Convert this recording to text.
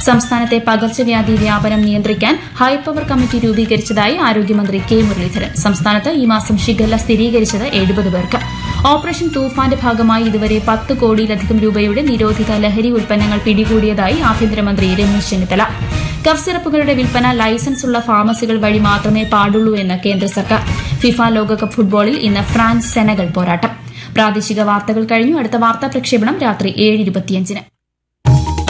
സംസ്ഥാനത്തെ പകർച്ചവ്യാധി വ്യാപനം നിയന്ത്രിക്കാൻ ഹൈപ്പവർ കമ്മിറ്റി രൂപീകരിച്ചതായി ആരോഗ്യമന്ത്രി കെ മുരളീധരൻ. സംസ്ഥാനത്ത് ഈ മാസം ഷിഗല്ല സ്ഥിരീകരിച്ചത് 70 പേർക്ക്. ഓപ്പറേഷൻ തൂഫാന്റെ ഭാഗമായി ഇതുവരെ 10 കോടിയിലധികം രൂപയുടെ നിരോധിത ലഹരി ഉൽപ്പന്നങ്ങൾ പിടികൂടിയതായി ആഭ്യന്തരമന്ത്രി രമേശ് ചെന്നിത്തല. കഫ് സിറപ്പുകളുടെ വിൽപ്പന ലൈസൻസുള്ള ഫാർമസികൾ വഴി മാത്രമേ പാടുള്ളൂ എന്ന് കേന്ദ്ര സർക്കാർ. ഫിഫ ലോകകപ്പ് ഫുട്ബോളിൽ ഇന്ന് ഫ്രാൻസ് സെനഗൽ പോരാട്ടം. പ്രാദേശിക വാർത്തകൾ കഴിഞ്ഞു. അടുത്ത വാർത്താ പ്രക്ഷേപണം രാത്രി 7:25.